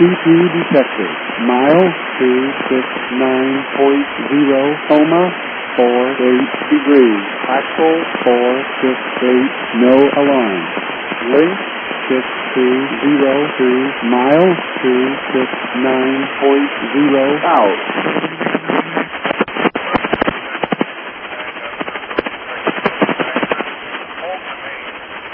C2 detected. Mile 269.0, Coma 48 degrees. Axle 468, no alarm. Link 6202, mile 269.0 out.